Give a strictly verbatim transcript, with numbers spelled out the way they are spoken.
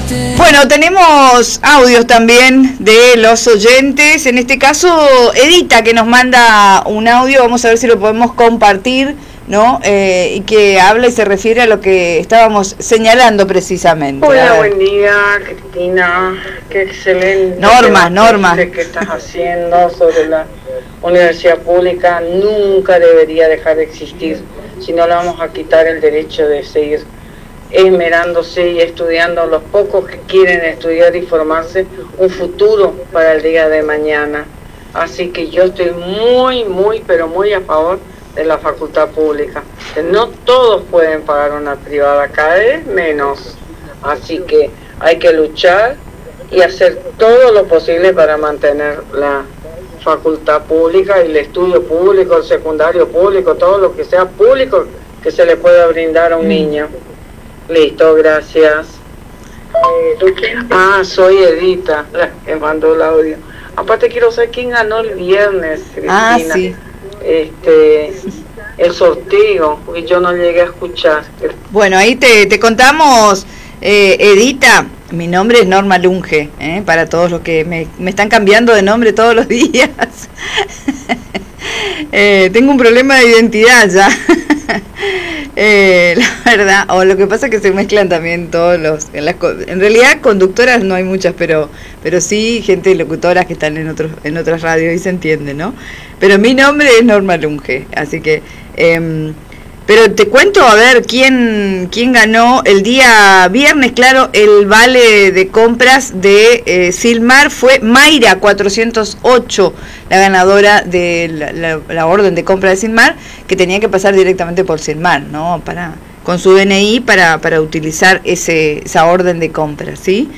Bueno, tenemos audios también de los oyentes. En este caso, Edita, que nos manda un audio. Vamos a ver si lo podemos compartir, ¿no? Eh, y que habla y se refiere a lo que estábamos señalando precisamente. Hola, buen día, Cristina. Qué excelente. Norma, Norma. ¿Qué estás haciendo sobre la universidad pública? Nunca debería dejar de existir. Si no, le vamos a quitar el derecho de seguir esmerándose y estudiando los pocos que quieren estudiar y formarse un futuro para el día de mañana. Así que yo estoy muy, muy, pero muy a favor de la facultad pública. No todos pueden pagar una privada, cada vez menos. Así que hay que luchar y hacer todo lo posible para mantener la facultad pública y el estudio público, el secundario público, todo lo que sea público que se le pueda brindar a un niño. Listo, gracias. Ah, soy Edita, la que mandó el audio. Aparte quiero saber quién ganó el viernes, Cristina. Ah, sí. Este, el sorteo, porque yo no llegué a escuchar. Bueno, ahí te, te contamos, eh, Edita. Mi nombre es Norma Lunge, ¿eh? Para todos los que me, me están cambiando de nombre todos los días. eh, tengo un problema de identidad ya. eh, la verdad, o lo que pasa es que se mezclan también todos los, en, las, en realidad conductoras no hay muchas, pero pero sí gente locutoras que están en otros en otras radios y se entiende, ¿no? Pero mi nombre es Norma Lunge, así que eh, pero te cuento a ver quién quién ganó el día viernes. Claro, el vale de compras de eh, Silmar fue Mayra cuatrocientos ocho, la ganadora de la, la, la orden de compra de Silmar, que tenía que pasar directamente por Silmar, ¿no? Para con su D N I para para utilizar ese esa orden de compra, ¿sí?